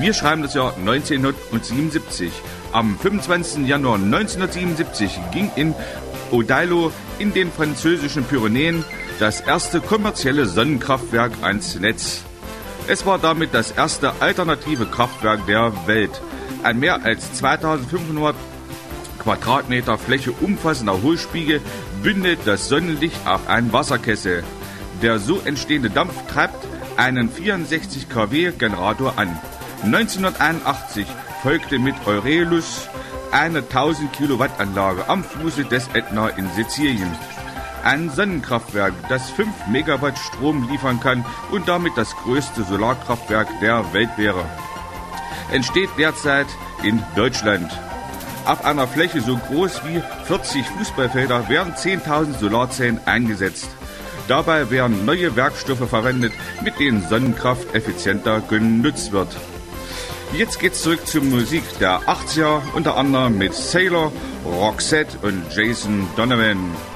Wir schreiben das Jahr 1977. Am 25. Januar 1977 ging in Odeillo in den französischen Pyrenäen das erste kommerzielle Sonnenkraftwerk ans Netz. Es war damit das erste alternative Kraftwerk der Welt. Ein mehr als 2500 Quadratmeter Fläche umfassender Hohlspiegel bündelt das Sonnenlicht auf einen Wasserkessel. Der so entstehende Dampf treibt einen 64 kW Generator an. 1981 folgte mit Eurelus eine 1000 Kilowatt Anlage am Fuße des Ätna in Sizilien. Ein Sonnenkraftwerk, das 5 Megawatt Strom liefern kann und damit das größte Solarkraftwerk der Welt wäre. Entsteht derzeit in Deutschland. Auf einer Fläche so groß wie 40 Fußballfelder werden 10.000 Solarzellen eingesetzt. Dabei werden neue Werkstoffe verwendet, mit denen Sonnenkraft effizienter genutzt wird. Jetzt geht's zurück zur Musik der 80er, unter anderem mit Sailor, Roxette und Jason Donovan.